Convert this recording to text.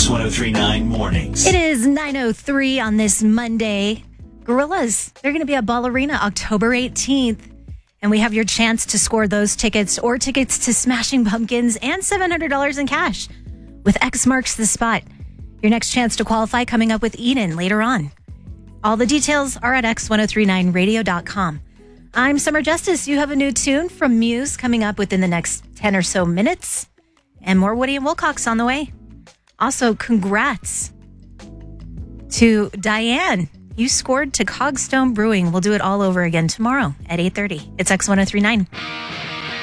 X1039 Mornings. It is 9:03 on this Monday. Gorillas, they're going to be at Ball Arena October 18th. And we have your chance to score those tickets or tickets to Smashing Pumpkins and $700 in cash with X Marks the Spot. Your next chance to qualify coming up with Eden later on. All the details are at x1039radio.com. I'm Summer Justice. You have a new tune from Muse coming up within the next 10 or so minutes. And more Woody and Wilcox on the way. Also, congrats to Diane. You scored to Cogstone Brewing. We'll do it all over again tomorrow at 8:30. It's X1039.